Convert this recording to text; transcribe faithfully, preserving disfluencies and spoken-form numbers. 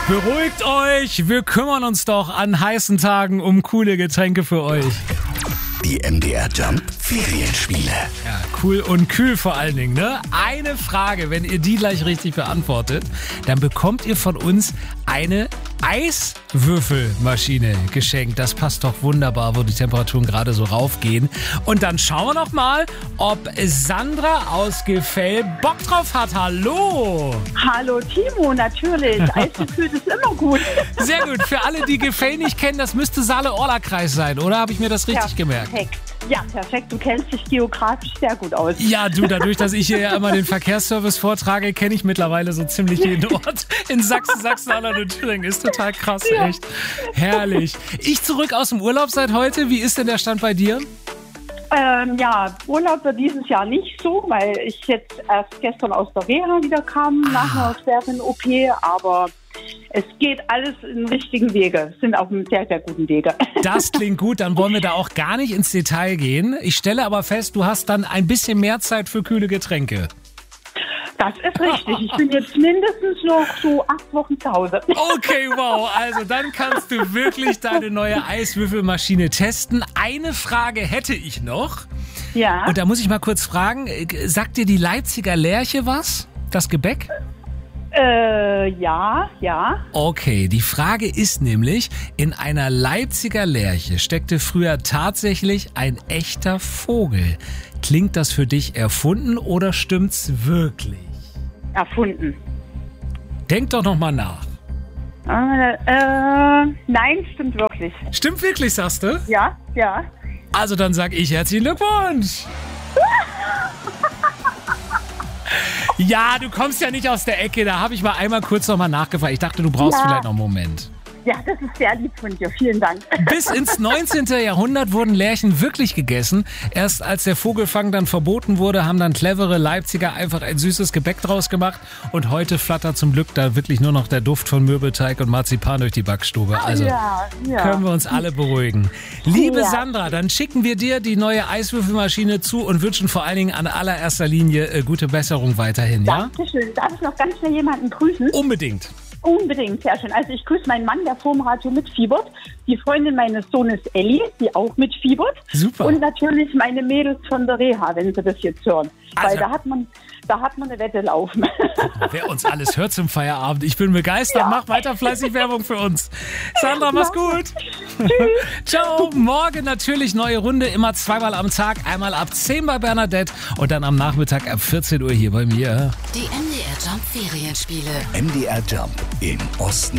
Beruhigt euch, wir kümmern uns doch an heißen Tagen um coole Getränke für euch. Die M D R Jump Ferienspiele. Ja, cool und kühl vor allen Dingen, ne? Eine Frage, wenn ihr die gleich richtig beantwortet, dann bekommt ihr von uns eine Eiswürfelmaschine geschenkt. Das passt doch wunderbar, wo die Temperaturen gerade so raufgehen. Und dann schauen wir noch mal, ob Sandra aus Gefell Bock drauf hat. Hallo! Hallo Timo, natürlich. Eisgekühlt ist immer gut. Sehr gut. Für alle, die Gefell nicht kennen, das müsste Saale-Orla-Kreis sein, oder? Habe ich mir das richtig ja, gemerkt? Perfekt. Ja, perfekt. Du kennst dich geografisch sehr gut aus. Ja, du, dadurch, dass ich hier ja immer den Verkehrsservice vortrage, kenne ich mittlerweile so ziemlich jeden Ort in Sachsen, Sachsen-Anhalt und Thüringen. Ist total krass, Ja. echt. Herrlich. Ich zurück aus dem Urlaub seit heute. Wie ist denn der Stand bei dir? Ähm, ja, Urlaub wird dieses Jahr nicht so, weil ich jetzt erst gestern aus der Reha wieder kam, nach einer schweren O P, aber es geht alles in richtigen Wege. Es sind auf einem sehr, sehr guten Wege. Das klingt gut, dann wollen wir da auch gar nicht ins Detail gehen. Ich stelle aber fest, du hast dann ein bisschen mehr Zeit für kühle Getränke. Das ist richtig. Ich bin jetzt mindestens noch so acht Wochen zu Hause. Okay, wow. Also dann kannst du wirklich deine neue Eiswürfelmaschine testen. Eine Frage hätte ich noch. Ja. Und da muss ich mal kurz fragen, sagt dir die Leipziger Lerche was? Das Gebäck? Äh, ja, ja. Okay, die Frage ist nämlich, in einer Leipziger Lerche steckte früher tatsächlich ein echter Vogel. Klingt das für dich erfunden oder stimmt's wirklich? Erfunden. Denk doch noch mal nach. Äh, äh, nein, stimmt wirklich. Stimmt wirklich, sagst du? Ja, ja. Also dann sag ich herzlichen Glückwunsch. Ja, du kommst ja nicht aus der Ecke. Da habe ich mal einmal kurz noch mal nachgefragt. Ich dachte, du brauchst Ja. vielleicht noch einen Moment. Ja, das ist sehr lieb von dir. Vielen Dank. Bis ins neunzehnten. Jahrhundert wurden Lerchen wirklich gegessen. Erst als der Vogelfang dann verboten wurde, haben dann clevere Leipziger einfach ein süßes Gebäck draus gemacht. Und heute flattert zum Glück da wirklich nur noch der Duft von Mürbeteig und Marzipan durch die Backstube. Also ja, ja. können wir uns alle beruhigen. Liebe Ja. Sandra, dann schicken wir dir die neue Eiswürfelmaschine zu und wünschen vor allen Dingen an allererster Linie äh, gute Besserung weiterhin. Ja? Dankeschön. Darf ich noch ganz schnell jemanden grüßen? Unbedingt. Unbedingt, sehr schön. Also ich grüße meinen Mann, der vorm Radio mitfiebert, die Freundin meines Sohnes Elli, die auch mitfiebert. Super. Und natürlich meine Mädels von der Reha, wenn sie das jetzt hören. Also- Weil da hat man, da hat man eine Wette laufen. Wer uns alles hört zum Feierabend. Ich bin begeistert. Mach weiter fleißig Werbung für uns. Sandra, mach's gut. Ciao. Morgen natürlich neue Runde. Immer zweimal am Tag. Einmal ab zehn bei Bernadette und dann am Nachmittag ab vierzehn Uhr hier bei mir. Die M D R Jump Ferienspiele. M D R Jump im Osten